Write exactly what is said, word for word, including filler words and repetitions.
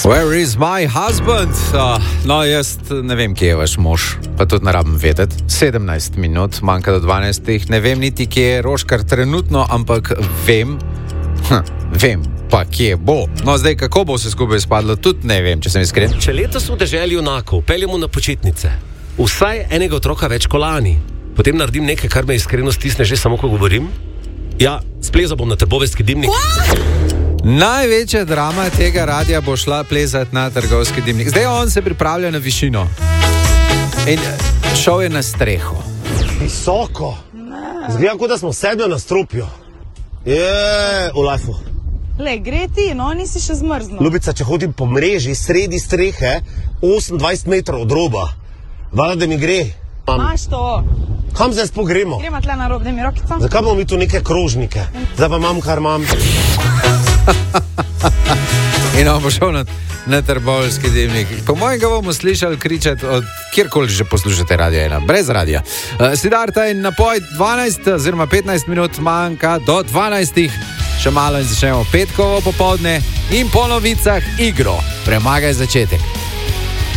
Where is my husband? Uh, no, jaz ne vem, kje je vaš mož, pa tudi ne rabim vedeti. sedemnajst minut, manjka do dvanajstih, ne vem niti, kje je Roškar trenutno, ampak vem, hm, vem pa, kje bo. No, zdaj, kako bo se skupaj spadlo, tudi ne vem, če sem iskren. Če letos v deželi junakov peljemo na počitnice, vsaj enega otroka več kot lani, potem naredim nekaj, kar me iskreno stisne že samo, ko govorim. Ja, splezal bom na trboveljski dimnik. Največja drama tega radia bo šla plezati na trgovski dimnik. Zdaj on se pripravlja na višino. In šel je na streho. Visoko. Zgledam, kot da smo sedli na strupju. Je, v lajfu. Le, gre ti, no, nisi še zmrznil. Ljubica, če hodim po mreži sredi strehe, osemindvajset metrov od roba, vala, da mi gre. Maš to. Kam zdaj spogremo? Gremo tle na rob, da mi rokico. Zakaj bomo mi tu neke krožnike? Zdaj pa imam, kar imam. In on bo šel na, na trboveljski dimnik. Po mojem ga bomo slišali kričati od kjerkoli že poslušate Radio ena, brez radia. Uh, Siddharta in napoj dvanajst oziroma petnajst minut manjka do dvanajstih. Še malo in začnemo petkovo popoldne in po novicah igro. Premagaj začetek.